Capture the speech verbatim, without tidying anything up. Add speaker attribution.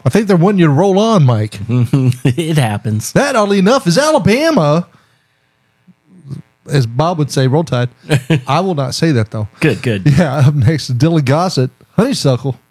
Speaker 1: I think they're wanting you to roll on, Mike.
Speaker 2: It happens.
Speaker 1: That, oddly enough, is Alabama. As Bob would say, roll tide. I will not say that, though.
Speaker 2: Good, good.
Speaker 1: Yeah, up next is Dylan Gossett, Honeysuckle.